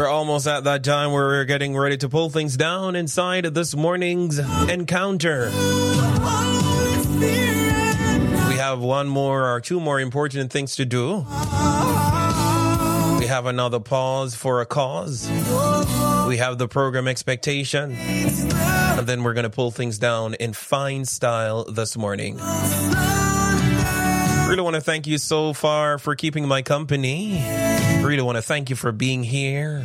We're almost at that time where we're getting ready to pull things down inside of this morning's encounter. We have one more or two more important things to do. We have another pause for a cause. We have the program expectation. And then we're going to pull things down in fine style this morning. Really want to thank you so far for keeping my company. Really want to thank you for being here.